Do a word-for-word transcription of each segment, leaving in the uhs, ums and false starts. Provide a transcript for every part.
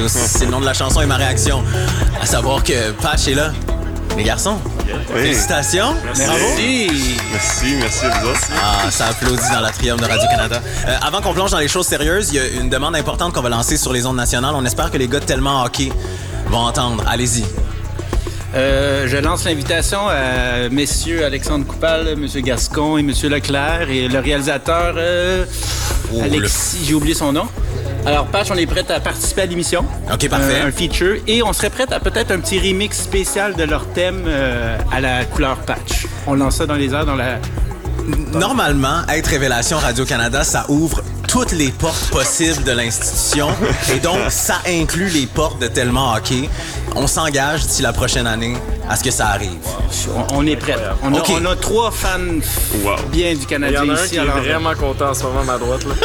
tous. C'est le nom de la chanson et ma réaction. À savoir que Patch est là. Les garçons, oui. Félicitations. Merci. Bravo. Merci, merci à vous autres. Ah, ça applaudit dans l'atrium de Radio-Canada. Euh, avant qu'on plonge dans les choses sérieuses, il y a une demande importante qu'on va lancer sur les ondes nationales. On espère que les gars de Tellement Hockey vont entendre. Allez-y. Euh, je lance l'invitation à messieurs Alexandre Coupal, monsieur Gascon et monsieur Leclerc et le réalisateur euh, Oh, Alexis, le... j'ai oublié son nom. Alors, Patch, on est prêt à participer à l'émission. OK, parfait. Euh, un feature. Et on serait prêt à peut-être un petit remix spécial de leur thème euh, à la couleur Patch. On lance ça dans les airs, dans la... Normalement, être Révélation Radio-Canada, ça ouvre toutes les portes possibles de l'institution. Et donc, ça inclut les portes de Tellement Hockey. On s'engage d'ici la prochaine année à ce que ça arrive. On, on est prêt. On a, Okay. on a trois fans Wow. bien du Canadien Il y en a un ici. qui est alors... vraiment content en ce moment à ma droite. Là.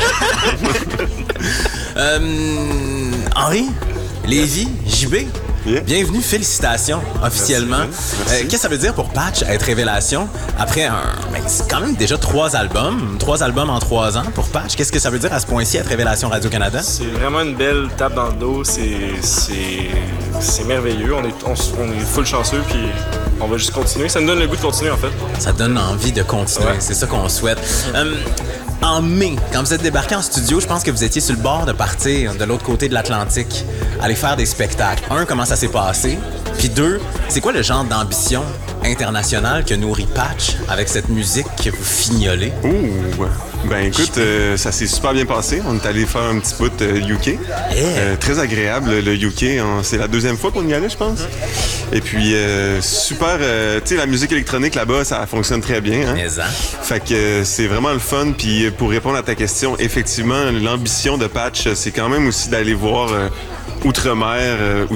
euh, Henri, Lévi, J B, Yeah. bienvenue, félicitations officiellement. Merci. Merci. Euh, Qu'est-ce que ça veut dire pour Patch être Révélation après un... Ben, c'est quand même déjà trois albums, trois albums en trois ans pour Patch. Qu'est-ce que ça veut dire à ce point-ci être Révélation Radio-Canada? C'est vraiment une belle tape dans le dos. C'est, c'est, c'est merveilleux. On est, on, on est full chanceux, puis on va juste continuer. Ça nous donne le goût de continuer, en fait. Ça donne envie de continuer, Ouais. c'est ça qu'on souhaite. Euh, en mai, quand vous êtes débarqué en studio, je pense que vous étiez sur le bord de partir de l'autre côté de l'Atlantique, aller faire des spectacles. Un, comment ça s'est passé? Puis deux, c'est quoi le genre d'ambition internationale que nourrit Patch avec cette musique que vous fignolez? Ouh! Ben écoute, euh, ça s'est super bien passé. On est allé faire un petit bout euh, U K. Yeah. Euh, très agréable, le U K. On- c'est la deuxième fois qu'on y allait, je pense. Et puis, euh, super... euh, tu sais, la musique électronique là-bas, ça fonctionne très bien. Hein? Mais, hein? Fait que euh, c'est vraiment le fun. Puis euh, pour répondre à ta question, effectivement, l'ambition de Patch, c'est quand même aussi d'aller voir... euh, Outre-mer euh,